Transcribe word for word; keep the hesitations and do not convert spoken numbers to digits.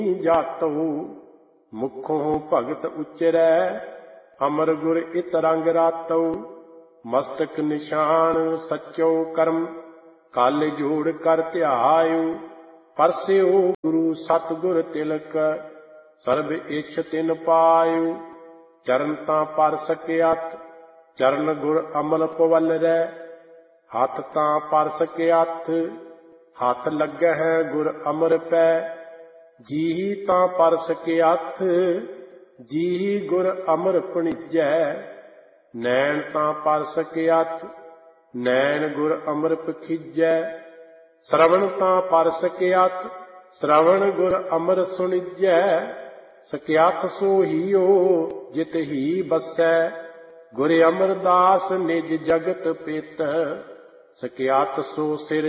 ਜਾਤੋ ਮੁਖੋਂ ਭਗਤ ਉਚਰੈ ਅਮਰ ਗੁਰ ਇਤ ਰੰਗ ਰਾਤੋ ਮਸਤਕ ਨਿਸ਼ਾਨ ਸਚੋ ਕਰਮ ਕਲ ਜੋੜ ਕਰ ਧਿਆਇਓ ਪਰਸਿਓ ਗੁਰੂ ਸਤਿਗੁਰ ਤਿਲਕ ਸਰਬ ਇਛ ਤਿਨ ਪਾਇਓ ਚਰਨ ਤਾਂ ਪਰ ਸਕਿਆਤ ਚਰਨ ਗੁਰ ਅਮਲ ਪਵਲ ਰੈ ਹੱਥ ਤਾਂ ਪਰ ਸਕਿਆਥ ਹੱਥ ਲੱਗਹਿ ਗੁਰ ਅਮਰ ਪੈ ਜੀ ਤਾਂ ਪਰ ਸਕਿਆਥ ਜੀ ਗੁਰ ਅਮਰ ਭਣੀਜੈ ਨੈਣ ਤਾਂ ਪਰ ਸਕਿਆਥ ਨੈਣ ਗੁਰ ਅਮਰ ਪਖੀਜੈ ਸ਼ਰਵਣ ਤਾਂ ਪਰ ਸਕਿਆਥ ਸ਼ਰਵਣ ਗੁਰ ਅਮਰ ਸੁਣੀਜੈ ਸਕਿਆਥ ਸੋ ਹੀਓ ਜਿਤ ਹੀ ਬਸੈ ਗੁਰ ਅਮਰਦਾਸ ਨਿਜ ਜਗਤ ਪਿਤ ਸਕਿਆਥ ਸੋ ਸਿਰ